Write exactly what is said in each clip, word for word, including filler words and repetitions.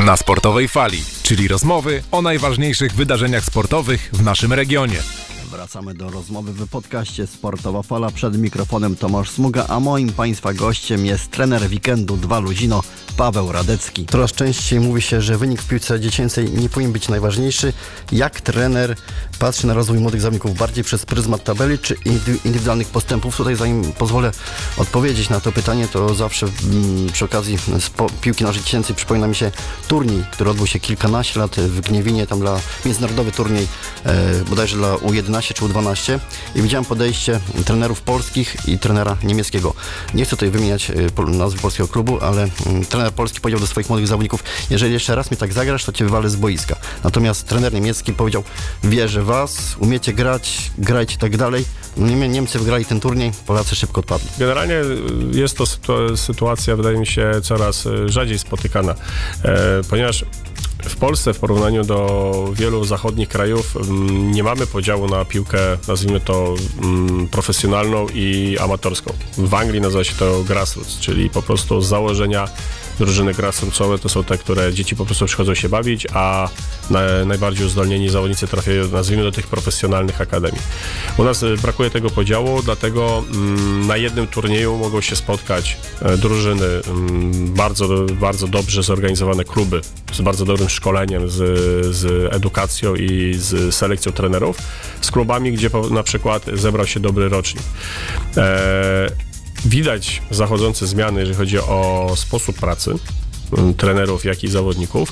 Na Sportowej Fali, czyli rozmowy o najważniejszych wydarzeniach sportowych w naszym regionie. Wracamy do rozmowy w podcaście Sportowa Fala. Przed mikrofonem Tomasz Smuga, a moim Państwa gościem jest trener weekendu dwa Ludzino, Paweł Radecki. Coraz częściej mówi się, że wynik w piłce dziecięcej nie powinien być najważniejszy. Jak trener patrzy na rozwój młodych zawodników? Bardziej przez pryzmat tabeli czy indywidualnych postępów? Tutaj zanim pozwolę odpowiedzieć na to pytanie, to zawsze mm, przy okazji spo, piłki nożnej dziecięcej przypomina mi się turniej, który odbył się kilkanaście lat w Gniewinie, tam dla międzynarodowy turniej, e, bodajże dla U jedenaście czy U dwanaście, i widziałem podejście trenerów polskich i trenera niemieckiego. Nie chcę tutaj wymieniać e, nazwy polskiego klubu, ale mm, trener polski powiedział do swoich młodych zawodników: jeżeli jeszcze raz mnie tak zagrasz, to cię wywalę z boiska. Natomiast trener niemiecki powiedział: wierzę w was, umiecie grać, grajcie tak dalej. Nie, Niemcy wygrali ten turniej, Polacy szybko odpadli. Generalnie jest to sytu- sytuacja, wydaje mi się, coraz rzadziej spotykana, e, ponieważ w Polsce w porównaniu do wielu zachodnich krajów m, nie mamy podziału na piłkę, nazwijmy to m, profesjonalną i amatorską. W Anglii nazywa się to grassroots, czyli po prostu z założenia drużyny grassrootsowe to są te, które dzieci po prostu przychodzą się bawić, a na, najbardziej uzdolnieni zawodnicy trafiają, nazwijmy, do tych profesjonalnych akademii. U nas brakuje tego podziału, dlatego mm, na jednym turnieju mogą się spotkać e, drużyny, mm, bardzo, bardzo dobrze zorganizowane kluby z bardzo dobrym szkoleniem, z, z edukacją i z selekcją trenerów, z klubami, gdzie po, na przykład zebrał się dobry rocznik. E, Widać zachodzące zmiany, jeżeli chodzi o sposób pracy trenerów, jak i zawodników.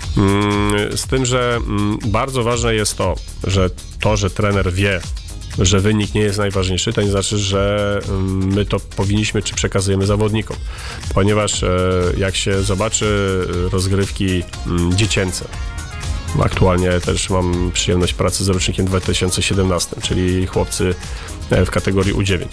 Z tym, że bardzo ważne jest to, że to, że trener wie, że wynik nie jest najważniejszy, to nie znaczy, że my to powinniśmy czy przekazujemy zawodnikom. Ponieważ jak się zobaczy rozgrywki dziecięce, aktualnie też mam przyjemność pracy z rocznikiem dwa tysiące siedemnastym, czyli chłopcy w kategorii U dziewięć.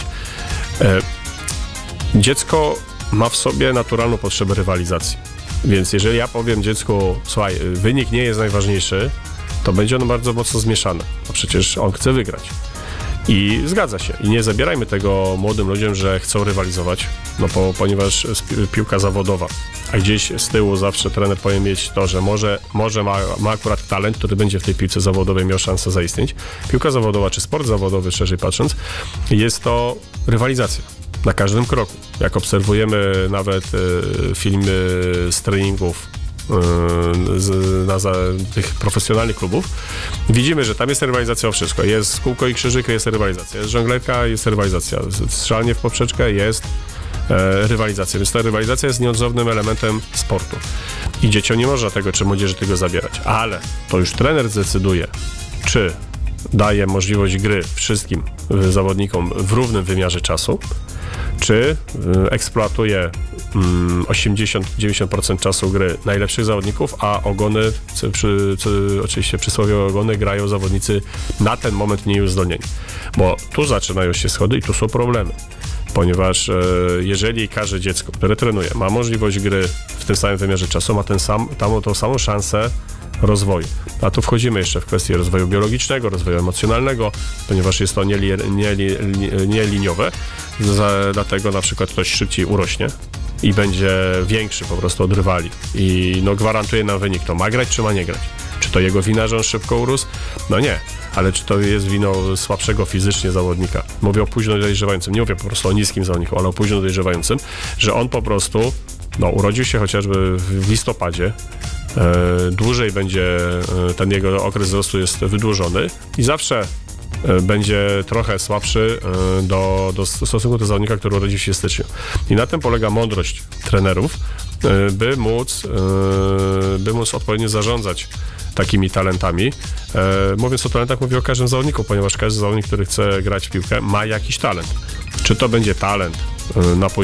Dziecko ma w sobie naturalną potrzebę rywalizacji. Więc jeżeli ja powiem dziecku: słuchaj, wynik nie jest najważniejszy, to będzie ono bardzo mocno zmieszane. Bo przecież on chce wygrać. I zgadza się. I nie zabierajmy tego młodym ludziom, że chcą rywalizować, no po, ponieważ piłka zawodowa, a gdzieś z tyłu zawsze trener powinien mieć to, że może, może ma, ma akurat talent, który będzie w tej piłce zawodowej miał szansę zaistnieć. Piłka zawodowa, czy sport zawodowy, szerzej patrząc, jest to rywalizacja. Na każdym kroku. Jak obserwujemy nawet y, filmy z treningów y, z, na, za, tych profesjonalnych klubów, widzimy, że tam jest rywalizacja o wszystko. Jest kółko i krzyżyk, jest rywalizacja. Jest żonglerka, jest rywalizacja. Strzelanie w poprzeczkę, jest e, rywalizacja. Więc ta rywalizacja jest nieodzownym elementem sportu. I dzieciom nie można tego, czy młodzieży tego zabierać. Ale to już trener zdecyduje, czy daje możliwość gry wszystkim zawodnikom w równym wymiarze czasu, czy eksploatuje osiemdziesiąt do dziewięćdziesięciu procent czasu gry najlepszych zawodników, a ogony, przy, przy, oczywiście przysłowiowe ogony, grają zawodnicy na ten moment mniej uzdolnieni. Bo tu zaczynają się schody i tu są problemy. Ponieważ e, jeżeli każde dziecko, które trenuje, ma możliwość gry w tym samym wymiarze czasu, ma ten sam, tam, tą samą szansę rozwoju. A tu wchodzimy jeszcze w kwestię rozwoju biologicznego, rozwoju emocjonalnego, ponieważ jest to nieliniowe, dlatego na przykład ktoś szybciej urośnie i będzie większy po prostu od rywali i no gwarantuje nam wynik. To ma grać, czy ma nie grać? Czy to jego wina, że on szybko urósł? No nie. Ale czy to jest winą słabszego fizycznie zawodnika? Mówię o późno dojrzewającym. Nie mówię po prostu o niskim zawodniku, ale o późno dojrzewającym, że on po prostu no, urodził się chociażby w listopadzie, e, dłużej będzie e, ten jego okres wzrostu jest wydłużony i zawsze e, będzie trochę słabszy e, do, do stosunku do zawodnika, który urodził się w styczniu. I na tym polega mądrość trenerów, e, by móc, e, by móc odpowiednio zarządzać takimi talentami. E, mówiąc o talentach, mówię o każdym zawodniku, ponieważ każdy zawodnik, który chce grać w piłkę, ma jakiś talent. Czy to będzie talent e, na poziomie